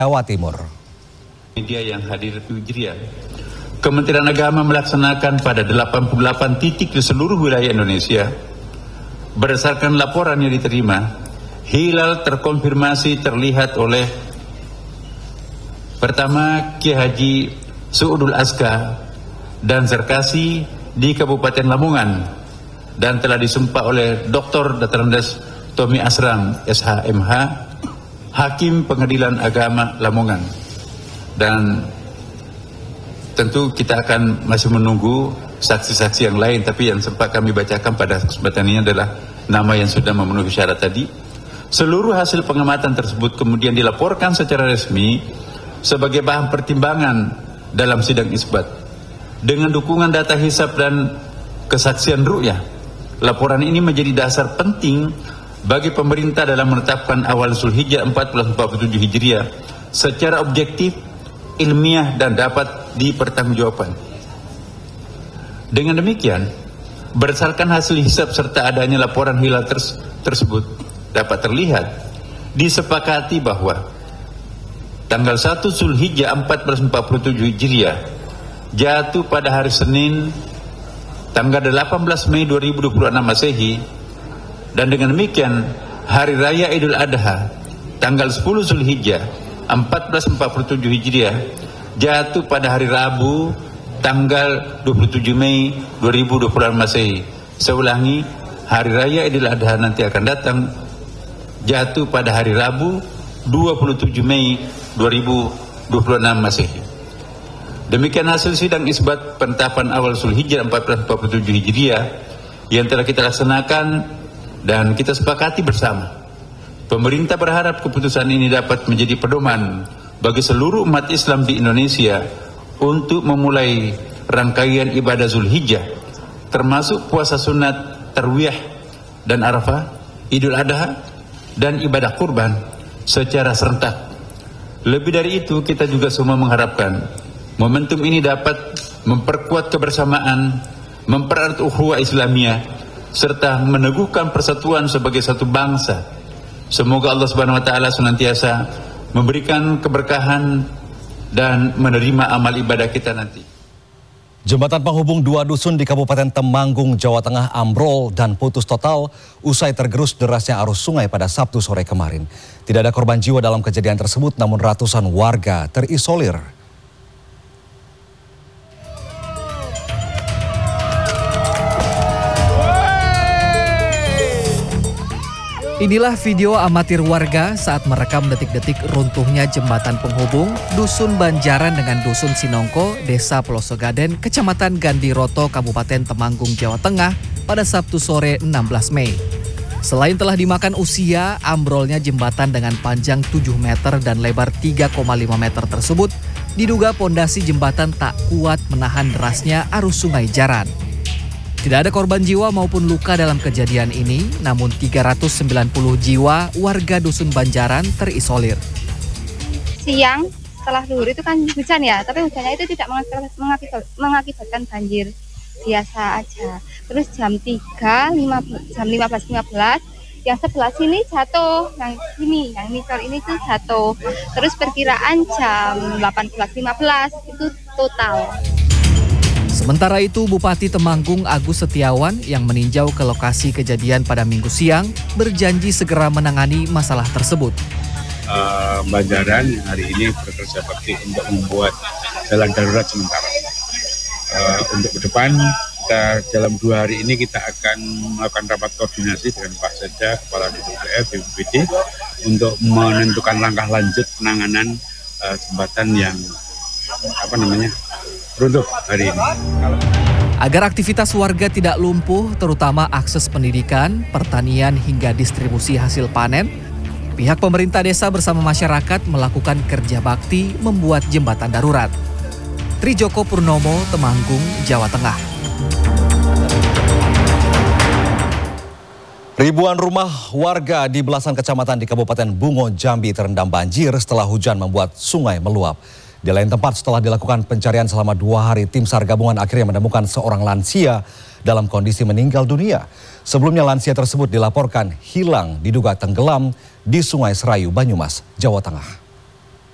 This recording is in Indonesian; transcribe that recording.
Jawa Timur. Media yang hadir di Hijriah, Kementerian Agama melaksanakan pada 88 titik di seluruh wilayah Indonesia. Berdasarkan laporan yang diterima, hilal terkonfirmasi terlihat oleh pertama Kiai Haji Suudul Azka dan Zarkasi di Kabupaten Lamongan, dan telah disumpah oleh Dr. Dr. Tommy Asram SHMH, Hakim Pengadilan Agama Lamongan. Dan tentu kita akan masih menunggu saksi-saksi yang lain, tapi yang sempat kami bacakan pada kesempatan ini adalah nama yang sudah memenuhi syarat tadi. Seluruh hasil pengamatan tersebut kemudian dilaporkan secara resmi sebagai bahan pertimbangan dalam sidang isbat. Dengan dukungan data hisab dan kesaksian ru'yah, laporan ini menjadi dasar penting bagi pemerintah dalam menetapkan awal Zulhijjah 1447 Hijriah secara objektif, ilmiah, dan dapat dipertanggungjawabkan. Dengan demikian, berdasarkan hasil hisab serta adanya laporan hilal tersebut dapat terlihat disepakati bahwa tanggal 1 Zulhijjah 1447 Hijriah jatuh pada hari Senin tanggal 18 Mei 2026 Masehi, dan dengan demikian hari raya Idul Adha tanggal 10 Zulhijjah 1447 Hijriah jatuh pada hari Rabu tanggal 27 Mei 2026 Masehi. Saya ulangi, hari raya Idul Adha nanti akan datang jatuh pada hari Rabu 27 Mei 2026 Masehi. Demikian hasil sidang isbat penetapan awal Zulhijjah 1447 Hijriah yang telah kita laksanakan dan kita sepakati bersama. Pemerintah berharap keputusan ini dapat menjadi pedoman bagi seluruh umat Islam di Indonesia untuk memulai rangkaian ibadah Zulhijjah, termasuk puasa sunat, tarwiyah, dan Arafah, Idul Adha, dan ibadah kurban secara serentak. Lebih dari itu, kita juga semua mengharapkan momentum ini dapat memperkuat kebersamaan, mempererat ukhuwah Islamiyah, serta meneguhkan persatuan sebagai satu bangsa. Semoga Allah Subhanahu wa taala senantiasa memberikan keberkahan dan menerima amal ibadah kita nanti. Jembatan penghubung dua dusun di Kabupaten Temanggung, Jawa Tengah ambrol dan putus total usai tergerus derasnya arus sungai pada Sabtu sore kemarin. Tidak ada korban jiwa dalam kejadian tersebut, namun ratusan warga terisolir. Inilah video amatir warga saat merekam detik-detik runtuhnya jembatan penghubung Dusun Banjaran dengan Dusun Sinongko, Desa Pelosogaden, Kecamatan Gandiroto, Kabupaten Temanggung, Jawa Tengah pada Sabtu sore 16 Mei. Selain telah dimakan usia, ambrolnya jembatan dengan panjang 7 meter dan lebar 3,5 meter tersebut diduga pondasi jembatan tak kuat menahan derasnya arus sungai Jaran. Tidak ada korban jiwa maupun luka dalam kejadian ini, namun 390 jiwa warga Dusun Banjaran terisolir. Siang setelah zuhur itu kan hujan ya, tapi hujannya itu tidak mengakibatkan banjir, biasa aja. Terus jam 15.15 yang sebelah sini jatuh, yang sini, yang misal ini tuh jatuh. Terus perkiraan jam 18.15 itu total. Sementara itu, Bupati Temanggung Agus Setiawan yang meninjau ke lokasi kejadian pada Minggu siang berjanji segera menangani masalah tersebut. Banjaran hari ini bekerja bakti untuk membuat jalan darurat sementara. Untuk ke depan, dalam 2 hari ini kita akan melakukan rapat koordinasi dengan Pak Sekda, Kepala DPR, BPBD untuk menentukan langkah lanjut penanganan jembatan yang runtuh hari ini. Agar aktivitas warga tidak lumpuh, terutama akses pendidikan, pertanian hingga distribusi hasil panen, pihak pemerintah desa bersama masyarakat melakukan kerja bakti membuat jembatan darurat. Trijoko Purnomo, Temanggung, Jawa Tengah. Ribuan rumah warga di belasan kecamatan di Kabupaten Bungo, Jambi terendam banjir setelah hujan membuat sungai meluap. Di lain tempat, setelah dilakukan pencarian selama 2 hari, tim SAR gabungan akhirnya menemukan seorang lansia dalam kondisi meninggal dunia. Sebelumnya lansia tersebut dilaporkan hilang diduga tenggelam di Sungai Serayu, Banyumas, Jawa Tengah.